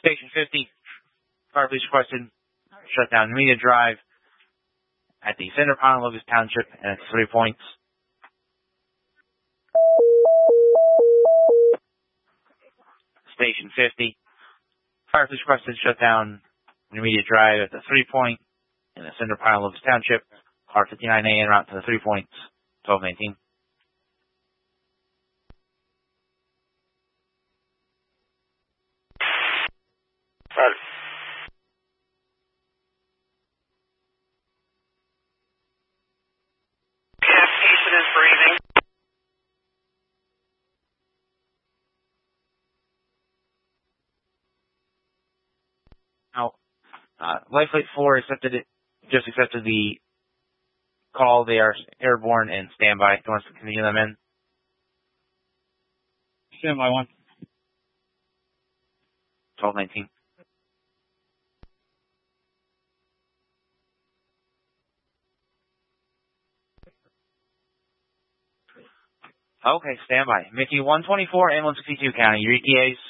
Station 50, fire police requested shut down Intermediate Drive at the center pile of Lucas Township and it's 3 points. Station 50, fire police requested shut down Intermediate Drive at the 3 point in the center pile of Lucas Township. Car 59A en route to the 3 points, 1219. Roger. Yeah, patient is breathing. Now, Life Flight 4 just accepted the call. They are airborne and standby. Do you want us to continue them in? Standby 1. 1219. Okay, standby. Mickey 124 and 162 county. Your ETAs?